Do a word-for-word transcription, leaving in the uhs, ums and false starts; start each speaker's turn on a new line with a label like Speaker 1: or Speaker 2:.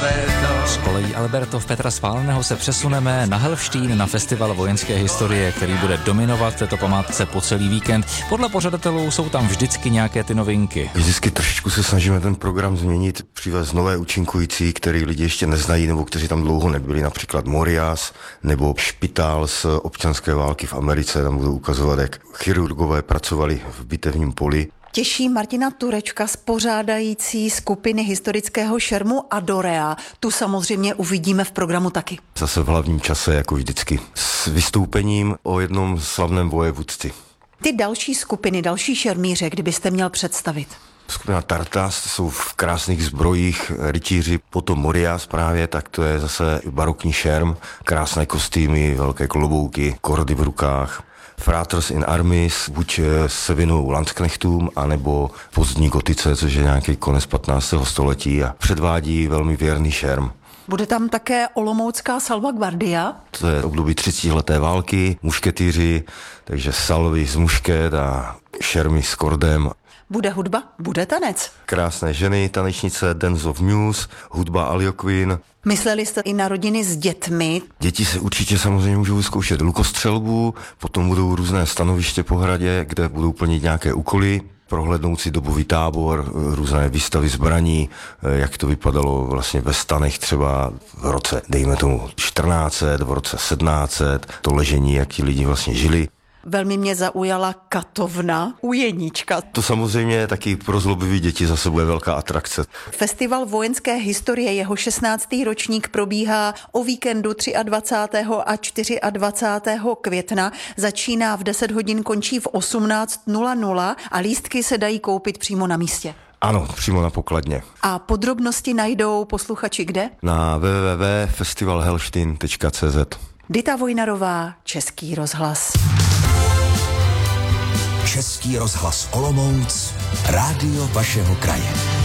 Speaker 1: Alberto.
Speaker 2: Z kolejí Albertov Petra Spáleného se přesuneme na Helštín na festival vojenské historie, který bude dominovat této památce po celý víkend. Podle pořadatelů jsou tam vždycky nějaké ty novinky.
Speaker 3: Vždycky trošičku se snažíme ten program změnit, přivést nové účinkující, který lidi ještě neznají nebo kteří tam dlouho nebyli, například Morias nebo špitál z občanské války v Americe, tam budou ukazovat, jak chirurgové pracovali v bitevním poli.
Speaker 4: Těší Martina Turečka z pořádající skupiny historického šermu Adorea. Tu samozřejmě uvidíme v programu taky.
Speaker 3: Zase v hlavním čase, jako vždycky, s vystoupením o jednom slavném vojevůdci.
Speaker 4: Ty další skupiny, další šermíře, kdybyste měl představit?
Speaker 3: Skupina Tartas jsou v krásných zbrojích, rytíři, potom Morias právě, tak to je zase barokní šerm, krásné kostýmy, velké klobouky, kordy v rukách. Fratres in Armis, buď se vinou Landsknechtům, anebo pozdní gotice, což je nějaký konec patnáctého století a předvádí velmi věrný šerm.
Speaker 4: Bude tam také olomoucká salvaguardia.
Speaker 3: To je období třicetileté války, mušketýři, takže salvy z mušket a šermy s kordem.
Speaker 4: Bude hudba, bude tanec.
Speaker 3: Krásné ženy, tanečnice, Dance of Muse, hudba Alioquin.
Speaker 4: Mysleli jste i na rodiny s dětmi?
Speaker 3: Děti se určitě samozřejmě můžou zkoušet lukostřelbu, potom budou různé stanoviště po hradě, kde budou plnit nějaké úkoly, prohlédnout si dobový tábor, různé výstavy zbraní, jak to vypadalo vlastně ve stanech třeba v roce, dejme tomu čtrnáct set, v roce sedmnáct set, to ležení, jak ti lidi vlastně žili.
Speaker 4: Velmi mě zaujala katovna u Jeníčka.
Speaker 3: To samozřejmě taky pro zlobivý děti zase bude velká atrakce.
Speaker 4: Festival vojenské historie, jeho šestnáctý ročník probíhá o víkendu dvacátého třetího a dvacátého čtvrtého května. Začíná v deset hodin, končí v osmnáct nula nula a lístky se dají koupit přímo na místě.
Speaker 3: Ano, přímo na pokladně.
Speaker 4: A podrobnosti najdou posluchači kde?
Speaker 3: Na w w w tečka festival helštin tečka c z.
Speaker 4: Dita Vojnarová, Český rozhlas.
Speaker 5: Český rozhlas Olomouc, rádio vašeho kraje.